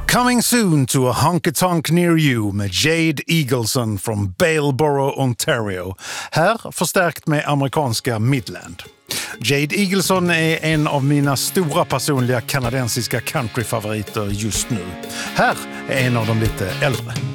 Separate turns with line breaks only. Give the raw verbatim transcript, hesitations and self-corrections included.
Coming soon to a honky-tonk near you med Jade Eagleson från Baleborough, Ontario. Här förstärkt med amerikanska Midland. Jade Eagleson är en av mina stora personliga kanadensiska countryfavoriter just nu. Här är en av de lite äldre.